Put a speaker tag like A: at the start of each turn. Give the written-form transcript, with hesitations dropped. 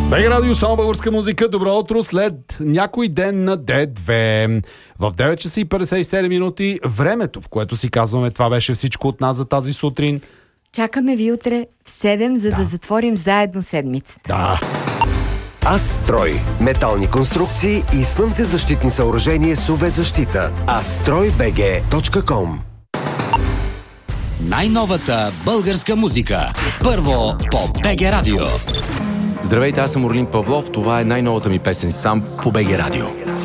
A: БГ Радио, само българска музика. Добро утро след някой ден на Д2. В 9 часа и 57 минути времето, в което си казваме това беше всичко от нас за тази сутрин.
B: Чакаме ви утре в 7, за да затворим заедно седмицата.
A: Да.
C: Астрой. Метални конструкции и слънцезащитни съоръжения с UV защита. astroybg.com.
D: Най-новата българска музика. Първо по БГ Радио.
E: Здравейте, аз съм Орлин Павлов. Това е най-новата ми песен сам по БГ Радио.